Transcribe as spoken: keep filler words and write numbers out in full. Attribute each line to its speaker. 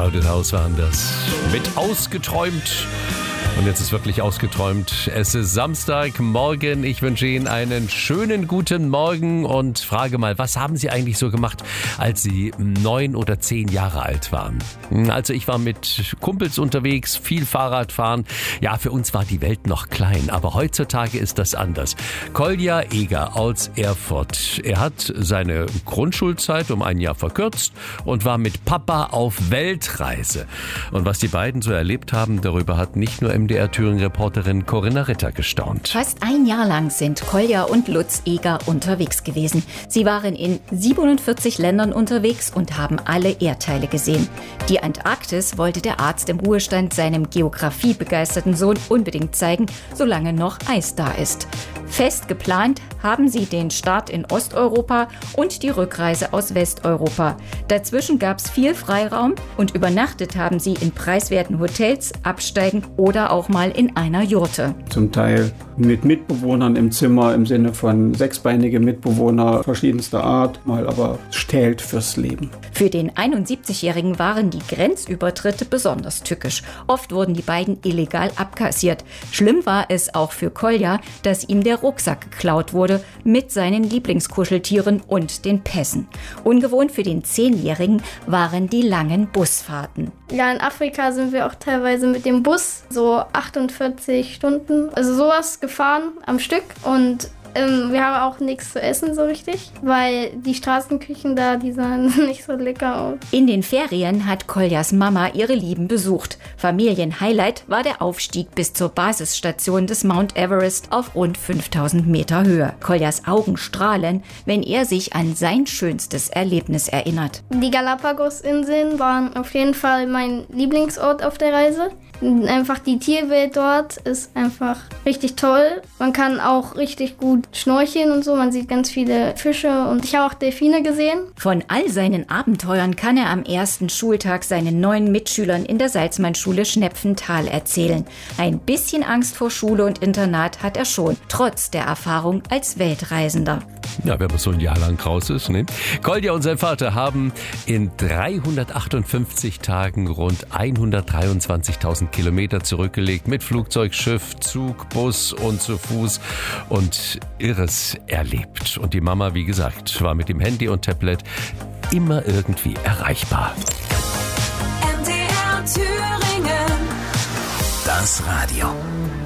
Speaker 1: Crowded House waren das. Mit ausgeträumt. Und jetzt ist wirklich ausgeträumt. Es ist Samstagmorgen. Ich wünsche Ihnen einen schönen guten Morgen und frage mal, was haben Sie eigentlich so gemacht, als Sie neun oder zehn Jahre alt waren? Also ich war mit Kumpels unterwegs, viel Fahrradfahren. Ja, für uns war die Welt noch klein, aber heutzutage ist das anders. Kolja Eger aus Erfurt. Er hat seine Grundschulzeit um ein Jahr verkürzt und war mit Papa auf Weltreise. Und was die beiden so erlebt haben, darüber hat nicht nur M D R-Thüringen-Reporterin Corinna Ritter gestaunt.
Speaker 2: Fast ein Jahr lang sind Kolja und Lutz Eger unterwegs gewesen. Sie waren in siebenundvierzig Ländern unterwegs und haben alle Erdteile gesehen. Die Antarktis wollte der Arzt im Ruhestand seinem geografiebegeisterten Sohn unbedingt zeigen, solange noch Eis da ist. Fest geplant haben sie den Start in Osteuropa und die Rückreise aus Westeuropa. Dazwischen gab es viel Freiraum und übernachtet haben sie in preiswerten Hotels, Absteigen oder auch mal in einer Jurte.
Speaker 3: Zum Teil mit Mitbewohnern im Zimmer im Sinne von sechsbeinige Mitbewohner verschiedenster Art, mal aber stählt fürs Leben.
Speaker 2: Für den einundsiebzigjährigen waren die Grenzübertritte besonders tückisch. Oft wurden die beiden illegal abkassiert. Schlimm war es auch für Kolja, dass ihm der Rucksack geklaut wurde mit seinen Lieblingskuscheltieren und den Pässen. Ungewohnt für den Zehnjährigen waren die langen Busfahrten.
Speaker 4: Ja, in Afrika sind wir auch teilweise mit dem Bus so achtundvierzig Stunden, also sowas gefahren am Stück und ähm, wir haben auch nichts zu essen so richtig, weil die Straßenküchen da, die sahen nicht so lecker aus.
Speaker 2: In den Ferien hat Koljas Mama ihre Lieben besucht. Familienhighlight war der Aufstieg bis zur Basisstation des Mount Everest auf rund fünftausend Meter Höhe. Koljas Augen strahlen, wenn er sich an sein schönstes Erlebnis erinnert.
Speaker 4: Die Galapagos-Inseln waren auf jeden Fall mein Lieblingsort auf der Reise. Einfach die Tierwelt dort ist einfach richtig toll. Man kann auch richtig gut schnorcheln und so. Man sieht ganz viele Fische und ich habe auch Delfine gesehen.
Speaker 2: Von all seinen Abenteuern kann er am ersten Schultag seinen neuen Mitschülern in der Salzmannschule Schnepfenthal erzählen. Ein bisschen Angst vor Schule und Internat hat er schon, trotz der Erfahrung als Weltreisender.
Speaker 1: Ja, wenn man so ein Jahr lang raus ist, ne? Kolja und sein Vater haben in dreihundertachtundfünfzig Tagen rund hundertdreiundzwanzigtausend Kilometer zurückgelegt mit Flugzeug, Schiff, Zug, Bus und zu Fuß und Irres erlebt. Und die Mama, wie gesagt, war mit dem Handy und Tablet immer irgendwie erreichbar.
Speaker 5: M D R Thüringen.
Speaker 6: Das Radio.